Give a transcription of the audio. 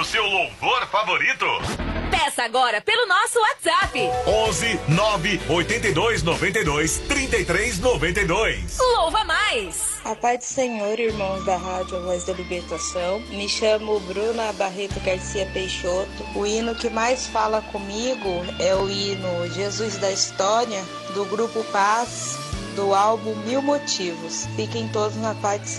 seu louvor favorito? Peça agora pelo nosso WhatsApp. 11 9 82 92 33 92. Louva mais. A paz do Senhor, irmãos da Rádio Voz da Libertação. Me chamo Bruna Barreto Garcia Peixoto. O hino que mais fala comigo é o hino Jesus da História, do Grupo Paz, do álbum Mil Motivos. Fiquem todos na paz do Senhor.